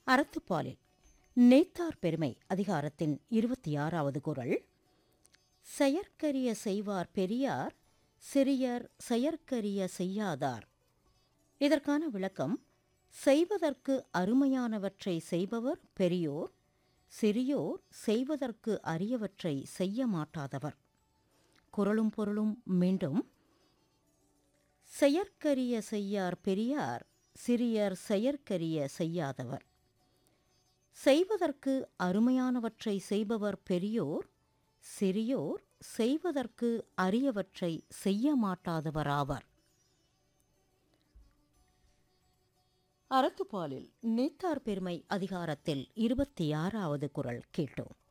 அறத்துப்பாலில் நேத்தார் பெருமை அதிகாரத்தின் 26வது குறள். செயற்கரிய செய்வார் பெரியார், சிறியர் செயற்கரிய செய்யாதார். இதற்கான விளக்கம்: செய்வதற்கு அருமையானவற்றை செய்பவர் பெரியோர், சிறியோர் செய்வதற்கு அரியவற்றை செய்ய மாட்டாதவர். குறளும் பொருளும் மீண்டும்: செயற்கரிய செய்யார் பெரியார், சிறியர் செயற்கரிய செய்யாதவர். செய்வதற்கு அருமையானவற்றை செய்பவர் பெரியோர், சிறியோர் செய்வதற்கு அரியவற்றை செய்ய மாட்டாதவராவர். அறத்துப்பாலில் நேத்தார் பெருமை அதிகாரத்தில் 26வது குறள் கேட்டோம்.